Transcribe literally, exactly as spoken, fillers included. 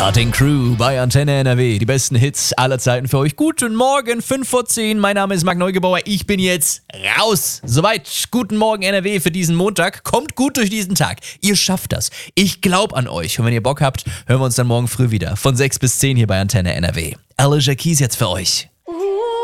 Cutting Crew bei Antenne N R W. Die besten Hits aller Zeiten für euch. Guten Morgen, fünf vor zehn. Mein Name ist Marc Neugebauer. Ich bin jetzt raus. Soweit. Guten Morgen N R W für diesen Montag. Kommt gut durch diesen Tag. Ihr schafft das. Ich glaube an euch. Und wenn ihr Bock habt, hören wir uns dann morgen früh wieder. Von sechs bis zehn hier bei Antenne N R W. Alicia Keys jetzt für euch.